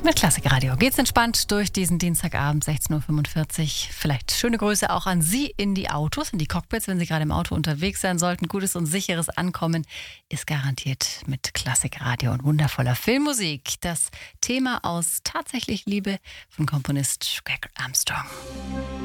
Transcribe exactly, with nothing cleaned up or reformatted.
Mit Klassikradio geht's entspannt durch diesen Dienstagabend, sechzehn Uhr fünfundvierzig. Vielleicht schöne Grüße auch an Sie in die Autos, in die Cockpits, wenn Sie gerade im Auto unterwegs sein sollten. Gutes und sicheres Ankommen ist garantiert mit Klassikradio und wundervoller Filmmusik. Das Thema aus Tatsächlich Liebe von Komponist Greg Armstrong.